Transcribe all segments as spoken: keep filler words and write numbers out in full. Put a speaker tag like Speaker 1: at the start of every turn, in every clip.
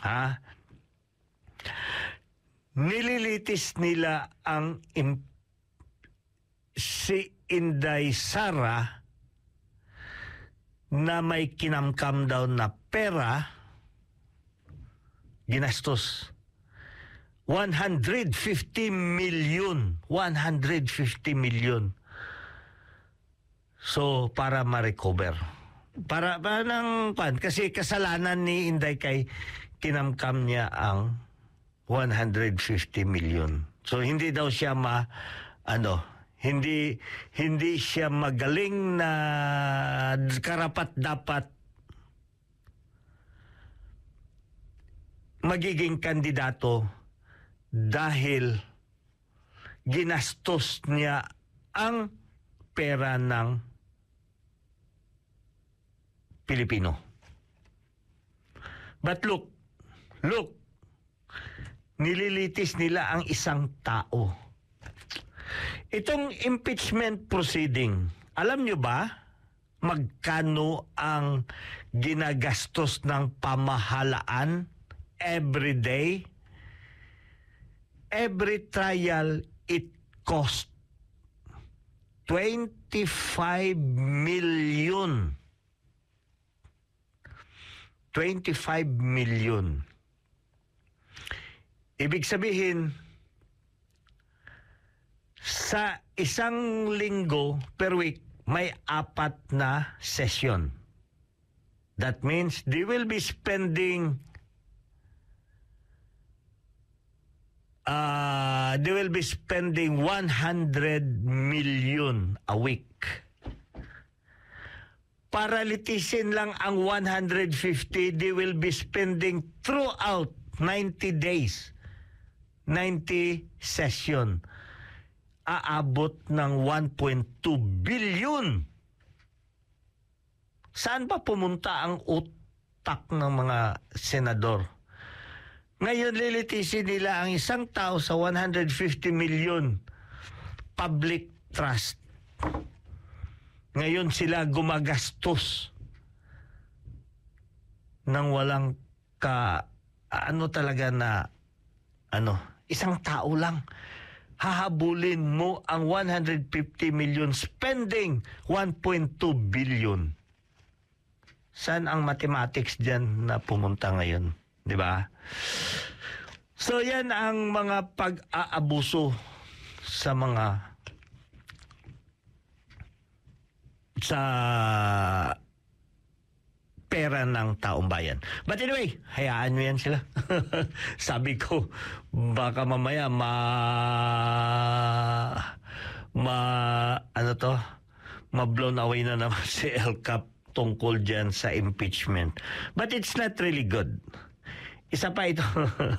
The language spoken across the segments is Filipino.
Speaker 1: ha? Nililitis nila ang im- si Inday Sara na may kinamkam daw na pera, ginastos one hundred fifty million. one hundred fifty million. So, para ma-recover. Para, para ng, pan, kasi kasalanan ni Inday kay kinamkam niya ang one hundred fifty million. So, hindi daw siya ma, ano, hindi, hindi siya magaling na karapat-dapat magiging kandidato dahil ginastos niya ang pera ng Pilipino. But look, look, nililitis nila ang isang tao. Itong impeachment proceeding, alam nyo ba magkano ang ginagastos ng pamahalaan every day? Every trial, it cost twenty-five million. twenty-five million. Ibig sabihin, sa isang linggo per week, may apat na session. That means they will be spending uh, they will be spending one hundred million a week. Para litisin lang ang one hundred fifty, they will be spending throughout ninety days, ninety session. Aabot ng one point two billion. Saan ba pumunta ang utak ng mga senador? Ngayon lilitisin nila ang isang tao sa one hundred fifty million public trust. Ngayon sila gumagastos ng walang ka ano talaga na ano, isang tao lang. Hahabulin mo ang one hundred fifty million spending one point two billion. Saan ang mathematics diyan na pumunta ngayon, 'di ba? So yan ang mga pag-aabuso sa mga sa pera ng taong bayan. But anyway, hayaan nyo yan sila. Sabi ko, baka mamaya ma... ma... ano to? Ma-blown away na naman si El Cap tungkol dyan sa impeachment. But it's not really good. Isa pa ito.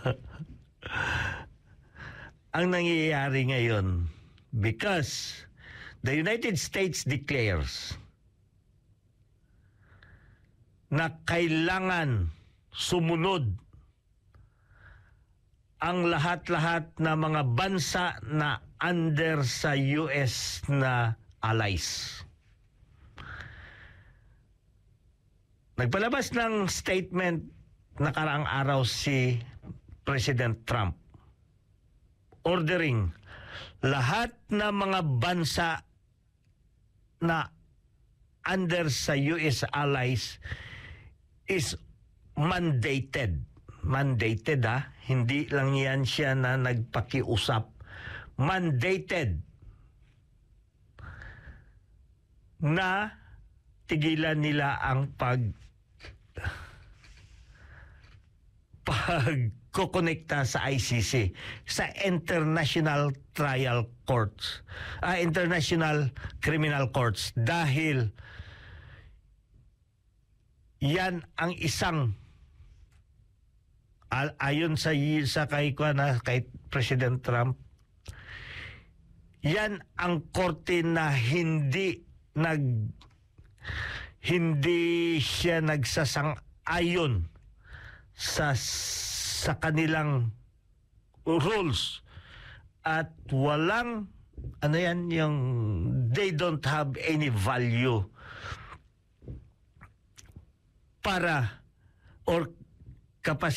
Speaker 1: Ang nangyayari ngayon, because the United States declares na kailangan sumunod ang lahat-lahat na mga bansa na under sa U S na allies. Nagpalabas ng statement nakaraang araw si President Trump ordering lahat na mga bansa na under sa U S allies is mandated. Mandated ha? Hindi lang yan siya na nagpakiusap. Mandated na tigilan nila ang pag pagkokonekta sa I C C, sa International Trial Courts, uh, International Criminal Courts, dahil yan ang isang al- ayon sa sa kay na kay President Trump, yan ang korte na hindi nag hindi siya nagsasang-ayon sa sa kanilang rules at walang ano yan yung they don't have any value para or kapasitiyan